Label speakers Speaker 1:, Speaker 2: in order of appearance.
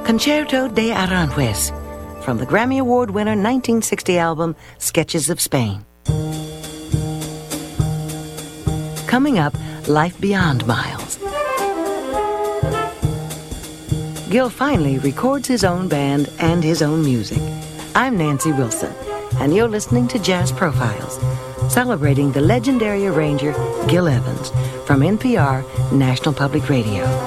Speaker 1: Concerto de Aranjuez, from the Grammy Award winner 1960 album Sketches of Spain. Coming up, Life Beyond Miles. Gil finally records his own band and his own music. I'm Nancy Wilson, and you're listening to Jazz Profiles, celebrating the legendary arranger Gil Evans from NPR, National Public Radio.